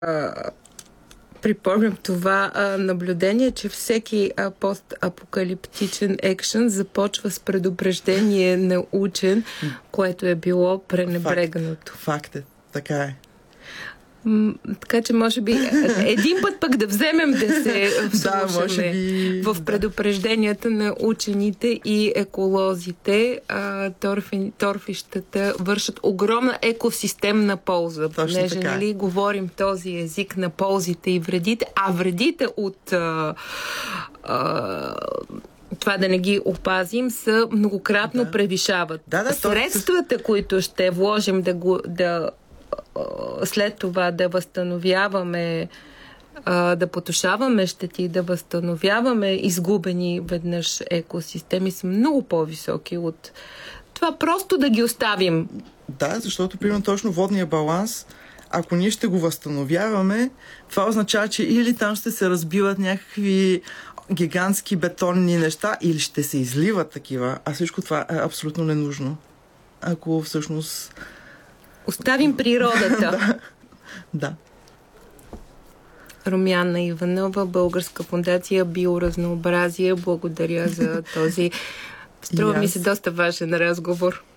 Припомням това наблюдение, че всеки постапокалиптичен екшън започва с предупреждение научен, което е било пренебрегнато. Факт е, така е. Така че може би един път пък да вземем да се вслушаме в предупрежденията на учените и еколозите. Торфищата вършат огромна екосистемна полза. Понеже, нали, говорим този език на ползите и вредите, а вредите от това да не ги опазим са многократно превишават. Средствата, които ще вложим след това да възстановяваме, да потушаваме щети, да възстановяваме изгубени веднъж екосистеми, са много по-високи от това просто да ги оставим. Да, защото, примерно, точно водния баланс, ако ние ще го възстановяваме, това означава, че или там ще се разбиват някакви гигантски бетонни неща, или ще се изливат такива, а всичко това е абсолютно ненужно. Ако всъщност оставим природата. Да. Румяна Иванова, Българска фондация Биоразнообразие. Благодаря за този, струва ми се, доста важен разговор.